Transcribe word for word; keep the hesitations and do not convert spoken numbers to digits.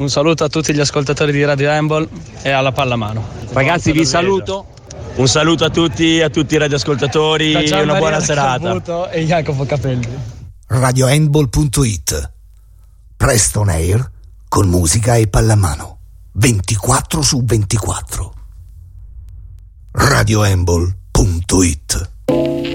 Un saluto a tutti gli ascoltatori di Radio Handball e alla pallamano. Ragazzi, vi saluto. Un saluto a tutti, a tutti i radioascoltatori, Da Gian una Maria buona serata. Caputo e Jacopo Capelli. radio handball punto it. Presto on air con musica e pallamano. ventiquattro su ventiquattro. radio handball punto it.